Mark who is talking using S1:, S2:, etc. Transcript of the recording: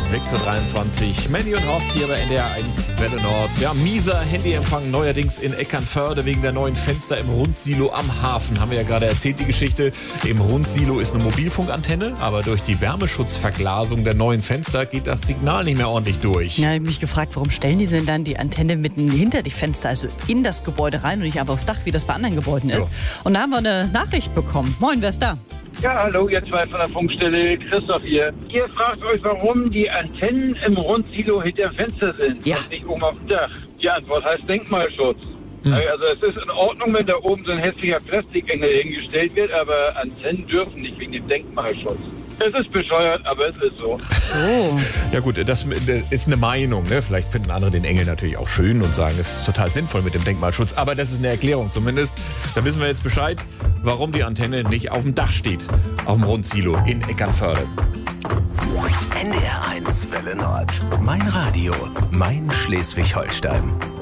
S1: 6.23 Uhr. Mandy und Horst hier bei NDR 1 Welle Nord. Ja, mieser Handyempfang neuerdings in Eckernförde wegen der neuen Fenster im Rundsilo am Hafen. Haben wir ja gerade erzählt, die Geschichte. Im Rundsilo ist eine Mobilfunkantenne, aber durch die Wärmeschutzverglasung der neuen Fenster geht das Signal nicht mehr ordentlich durch.
S2: Ja, ich habe mich gefragt, warum stellen die denn dann die Antenne mitten hinter die Fenster, also in das Gebäude rein und nicht einfach aufs Dach, wie das bei anderen Gebäuden ist. Und da haben wir eine Nachricht bekommen. Moin, wer ist da?
S3: Ja, hallo, ihr zwei von der Funkstelle, Christoph hier. Ihr fragt euch, warum die Antennen im Rundsilo hinter dem Fenster sind und nicht oben auf dem Dach. Die Antwort heißt Denkmalschutz. Also es ist in Ordnung, wenn da oben so ein hässlicher Plastikengel hingestellt wird, aber Antennen dürfen nicht wegen dem Denkmalschutz. Es ist bescheuert, aber es ist so.
S2: Oh.
S1: Ja gut, das ist eine Meinung. Ne? Vielleicht finden andere den Engel natürlich auch schön und sagen, es ist total sinnvoll mit dem Denkmalschutz. Aber das ist eine Erklärung zumindest. Da wissen wir jetzt Bescheid, warum die Antenne nicht auf dem Dach steht. Auf dem Rundsilo in Eckernförde.
S4: NDR 1 Welle Nord. Mein Radio, mein Schleswig-Holstein.